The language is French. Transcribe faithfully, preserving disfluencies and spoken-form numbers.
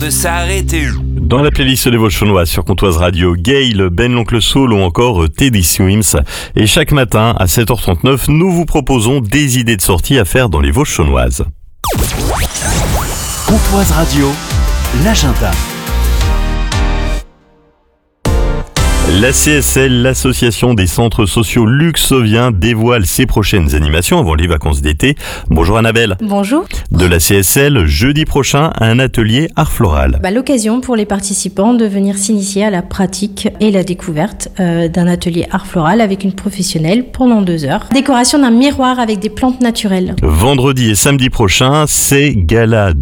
peut s'arrêter. Dans la playlist des Vosges sur Comtoise Radio, Gail, Ben l'Oncle Soul ou encore Teddy Swims. Et chaque matin à sept heures trente-neuf, nous vous proposons des idées de sortie à faire dans les Vosges chaunoises. Comtoise Radio, l'agenda. La C S L, l'association des centres sociaux luxoviens, dévoile ses prochaines animations avant les vacances d'été. Bonjour Annabelle. Bonjour. De la C S L, jeudi prochain, un atelier art floral. Bah, l'occasion pour les participants de venir s'initier à la pratique et la découverte euh, d'un atelier art floral avec une professionnelle pendant deux heures. Décoration d'un miroir avec des plantes naturelles. Vendredi et samedi prochain, c'est gala